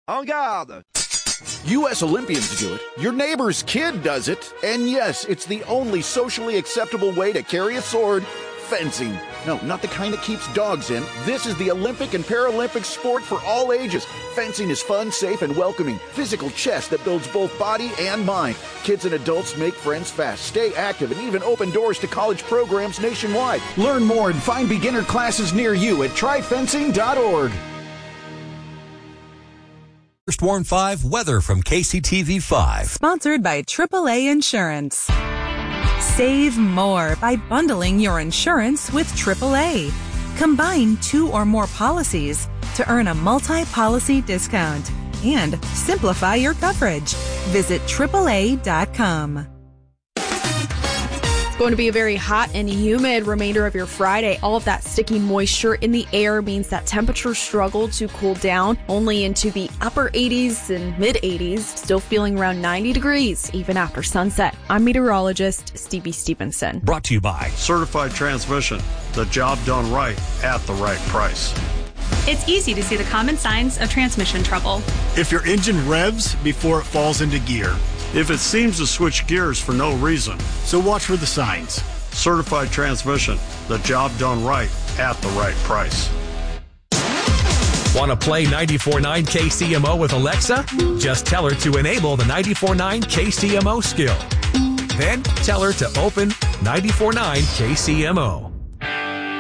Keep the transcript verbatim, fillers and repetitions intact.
En garde! U S Olympians do it. Your neighbor's kid does it. And yes, it's the only socially acceptable way to carry a sword. Fencing. No, not the kind that keeps dogs in. This is the Olympic and Paralympic sport for all ages. Fencing is fun, safe, and welcoming. Physical chess that builds both body and mind. Kids and adults make friends fast, stay active, and even open doors to college programs nationwide. Learn more and find beginner classes near you at try fencing dot org. First Warn five weather from K C T V five. Sponsored by triple A Insurance. Save more by bundling your insurance with triple A. Combine two or more policies to earn a multi-policy discount and simplify your coverage. Visit triple A dot com. It's going to be a very hot and humid remainder of your Friday. All of that sticky moisture in the air means that temperatures struggle to cool down only into the upper eighties and mid eighties, still feeling around ninety degrees even after sunset. I'm meteorologist Stevie Stevenson. Brought to you by Certified Transmission, the job done right at the right price. It's easy to see the common signs of transmission trouble. If your engine revs before it falls into gear. If it seems to switch gears for no reason. So watch for the signs. Certified Transmission, the job done right at the right price. Want to play ninety-four point nine K C M O with Alexa? Just tell her to enable the ninety-four point nine K C M O skill. Then tell her to open ninety-four point nine K C M O.